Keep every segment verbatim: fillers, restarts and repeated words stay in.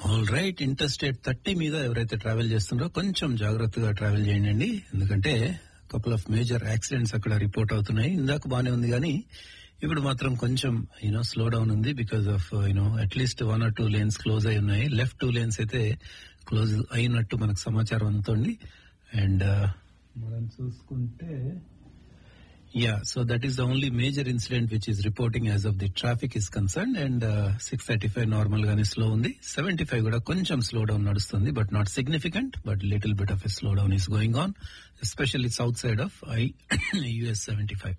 All right, interstate thirty మీద ఎవరైతే travel చేస్తున్నారో కొంచెం జాగ్రత్తగా ట్రావెల్ చేయండి. ఎందుకంటే కపుల్ ఆఫ్ మేజర్ యాక్సిడెంట్స్ అక్కడ రిపోర్ట్ అవుతున్నాయి. ఇందాక బానే ఉంది కానీ ఇప్పుడు మాత్రం కొంచెం యూనో స్లో డౌన్ ఉంది because of you know at least one or two lanes close అయి ఉన్నాయి. లెఫ్ట్ టూ లేన్స్ అయితే క్లోజ్ అయినట్టు మనకు సమాచారం అందుతోంది. అండ్ మనం చూసుకుంటే Yeah, so that is the only major incident which is reporting as of the traffic is concerned. And uh, six thirty-five normal gaane slow undi. seventy-five kuda koncham slow down nadustundi, but not significant, but little bit of a slowdown is going on, especially south side of I U S seventy-five.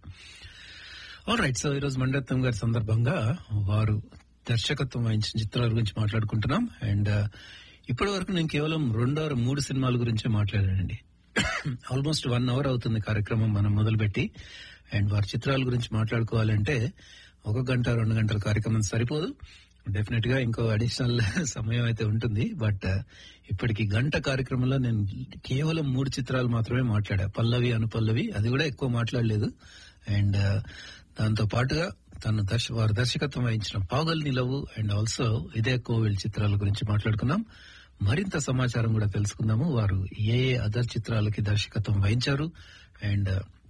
All right, so ఈరోజు మండత్వం గారి సందర్భంగా వారు దర్శకత్వం వహించిన చిత్రాల గురించి మాట్లాడుకుంటున్నాం. And ఇప్పటి వరకు నేను కేవలం రెండు ఆరు మూడు సినిమాల గురించే మాట్లాడానండి. ఆల్మోస్ట్ వన్ అవర్ అవుతుంది కార్యక్రమం మనం మొదలుపెట్టి. అండ్ వారి చిత్రాల గురించి మాట్లాడుకోవాలంటే ఒక గంట రెండు గంటల కార్యక్రమం సరిపోదు. డెఫినెట్ గా ఇంకో అడిషనల్ సమయం అయితే ఉంటుంది. బట్ ఇప్పటికి గంట కార్యక్రమంలో నేను కేవలం మూడు చిత్రాలు మాత్రమే మాట్లాడా, పల్లవి అనుపల్లవి, అది కూడా ఎక్కువ మాట్లాడలేదు. అండ్ దాంతో పాటుగా తను దర్శ వారు దర్శకత్వం వహించిన పాగల్ నిలవు అండ్ ఆల్సో ఇదే కోవిల్ చిత్రాల గురించి మాట్లాడుకున్నాం. మరింత సమాచారం కూడా తెలుసుకుందాము. వారు ఏ ఏ అదర్ చిత్రాలకి దర్శకత్వం వహించారు అండ్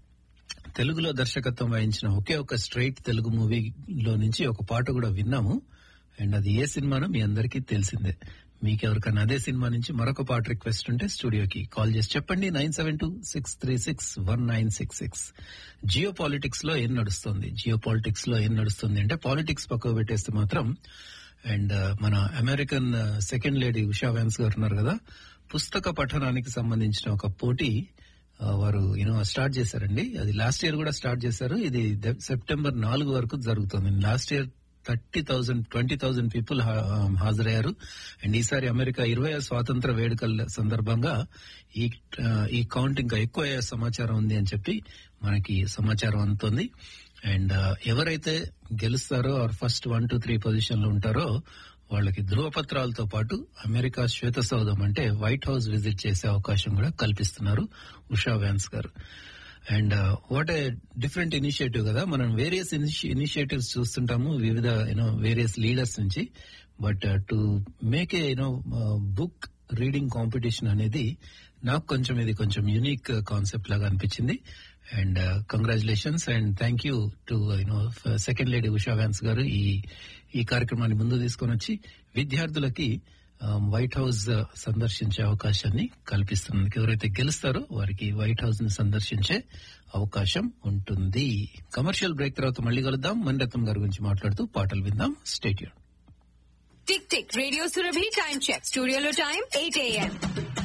తెలుగులో దర్శకత్వం వహించిన ఒకే ఒక స్ట్రైట్ తెలుగు మూవీలో నుంచి ఒక పాట కూడా విన్నాము. అండ్ అది ఏ సినిమానో మీ అందరికీ తెలిసిందే. మీకెవరికైనా అదే సినిమా నుంచి మరొక పాట రిక్వెస్ట్ ఉంటే స్టూడియోకి కాల్ చేసి చెప్పండి. Nine seven two six three six one nine six six. Geo politics లో ఏం నడుస్తుంది, జియో పాలిటిక్స్ లో ఏం నడుస్తుంది అంటే పాలిటిక్స్ పక్కకు పెట్టేస్తే మాత్రం అండ్ మన American second lady Usha vans గారు ఉన్నారు కదా, పుస్తక పఠనానికి సంబంధించిన ఒక పోటీ వారు యూనో స్టార్ట్ చేశారండి. అది లాస్ట్ ఇయర్ కూడా స్టార్ట్ చేశారు. ఇది సెప్టెంబర్ నాలుగు వరకు జరుగుతుంది. Last year thirty thousand twenty thousand people హాజరయ్యారు. అండ్ ఈసారి అమెరికా ఇరవై స్వాతంత్ర వేడుకల సందర్భంగా ఈ ఈ కౌంట్ ఇంకా ఎక్కువ అయ్యే సమాచారం ఉంది అని చెప్పి మనకి సమాచారం అందుతోంది. అండ్ ఎవరైతే గెలుస్తారో are first one two three position లో ఉంటారో వాళ్ళకి ధృవపత్రాలతో పాటు అమెరికా శ్వేత సౌధం అంటే వైట్ హౌస్ విజిట్ చేసే అవకాశం కూడా కల్పిస్తున్నారు ఉషా వ్యాన్స్ గారు. And what a different initiative కదా. మనం వేరియస్ ఇనిషియేటివ్స్ చూస్తుంటాము వివిధ యూనో వేరియస్ లీడర్స్ నుంచి. But to make a you know book reading competition అనేది నాకు కొంచెం ఇది కొంచెం యూనిక్ కాన్సెప్ట్ లాగా అనిపించింది. And congratulations and thank you to you know second lady Usha vans గారు ఈ ఈ కార్యక్రమాన్ని ముందు తీసుకొని వచ్చి విద్యార్థులకి వైట్ హౌస్ సందర్శించే అవకాశాన్ని కల్పిస్తున్నందుకు. ఎవరైతే గెలుస్తారో వారికి వైట్ హౌస్ ని సందర్శించే అవకాశం ఉంటుంది. కమర్షియల్ బ్రేక్ తర్వాత మళ్ళీ కలుద్దాం. మణిరత్నం గారి గురించి మాట్లాడుతూ పాటలు విందాం. Stay tune. Tick tick radio Surabhi time check. స్టూడియోలో టైం ఎయిట్ ఏఎం.